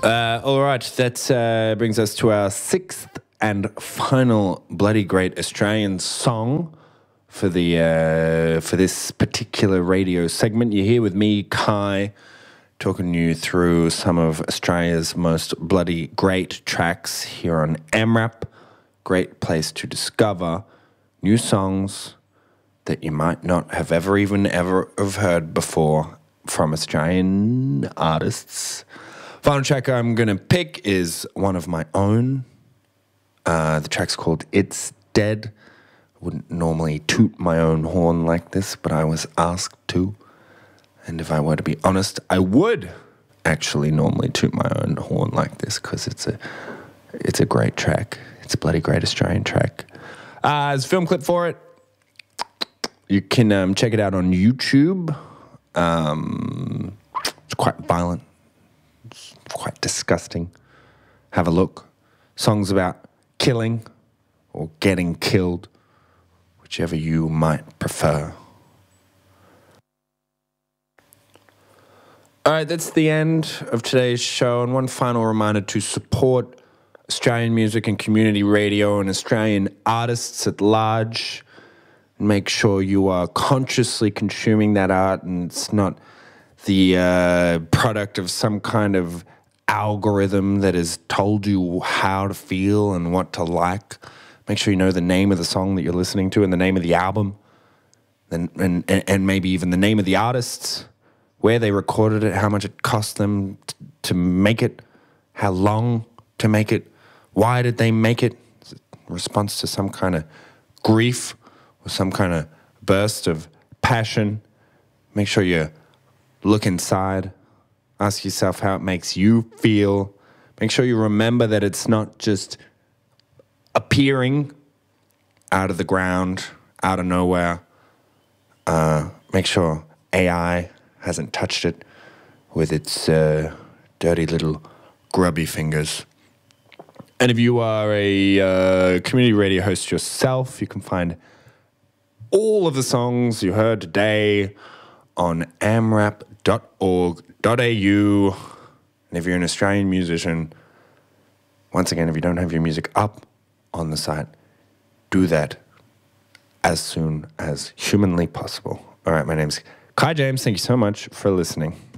All right, that brings us to our sixth and final bloody great Australian song for the for this particular radio segment. You're here with me, Kai, talking you through some of Australia's most bloody great tracks here on AMRAP. Great place to discover new songs that you might not have ever have heard before from Australian artists. Final track I'm going to pick is one of my own. The track's called It's Dead. I wouldn't normally toot my own horn like this, but I was asked to. And if I were to be honest, I would actually normally toot my own horn like this because it's a great track. It's a bloody great Australian track. There's a film clip for it. You can check it out on YouTube. It's quite violent. It's quite disgusting. Have a look. Songs about killing or getting killed, whichever you might prefer. All right, that's the end of today's show. And one final reminder to support Australian music and community radio and Australian artists at large. Make sure you are consciously consuming that art and it's not the product of some kind of algorithm that has told you how to feel and what to like. Make sure you know the name of the song that you're listening to and the name of the album and maybe even the name of the artists, where they recorded it, how much it cost them to make it, how long to make it, why did they make it, in response to some kind of grief or some kind of burst of passion. Make sure you look inside. Ask yourself how it makes you feel. Make sure you remember that it's not just appearing out of the ground, out of nowhere. Make sure AI hasn't touched it with its dirty little grubby fingers. And if you are a community radio host yourself, you can find all of the songs you heard today on amrap.org.au. And if you're an Australian musician, once again, if you don't have your music up on the site, do that as soon as humanly possible. All right, my name's Kai James. Thank you so much for listening.